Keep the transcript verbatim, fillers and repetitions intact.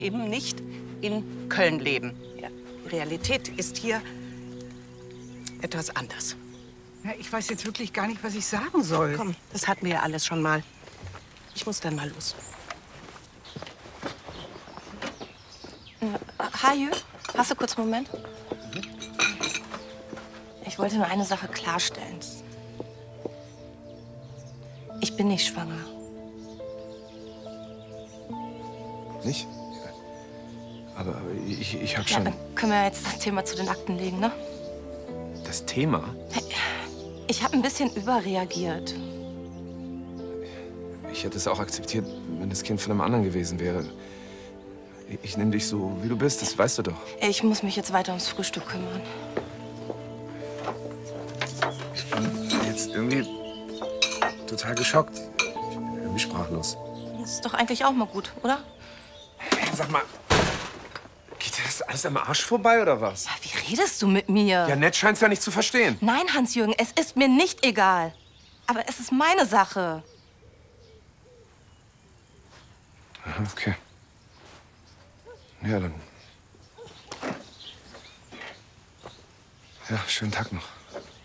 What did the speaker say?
eben nicht in Köln leben. Ja, die Realität ist hier etwas anders. Ja, ich weiß jetzt wirklich gar nicht, was ich sagen soll. Komm, das hatten wir ja alles schon mal. Ich muss dann mal los. Hi, Jü. Hast du kurz einen Moment? Ich wollte nur eine Sache klarstellen. Ich bin nicht schwanger. Nicht? Aber, aber ich, ich habe Ja, schon... dann können wir jetzt das Thema zu den Akten legen, ne? Das Thema? Ich habe ein bisschen überreagiert. Ich hätte es auch akzeptiert, wenn das Kind von einem anderen gewesen wäre. Ich, ich nehme dich so, wie du bist, das weißt du doch. Ich muss mich jetzt weiter ums Frühstück kümmern. Ich bin jetzt irgendwie total geschockt. Ich bin irgendwie sprachlos. Das ist doch eigentlich auch mal gut, oder? Hey, sag mal, geht dir das alles am Arsch vorbei, oder was? Ja, wie redest du mit mir? Ja, nett scheint's ja nicht zu verstehen. Nein, Hans-Jürgen, es ist mir nicht egal. Aber es ist meine Sache. Aha, okay. Ja, dann. Ja, schönen Tag noch.